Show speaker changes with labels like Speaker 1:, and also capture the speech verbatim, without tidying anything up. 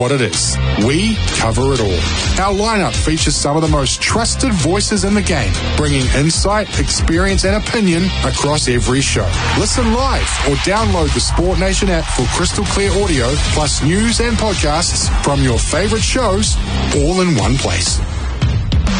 Speaker 1: what it is. We cover it all. Our lineup features some of the most trusted voices in the game, bringing insight, experience, and opinion across every show. Listen live or download the Sport Nation app for crystal clear audio, plus news and podcasts from your favorite shows, all in one place.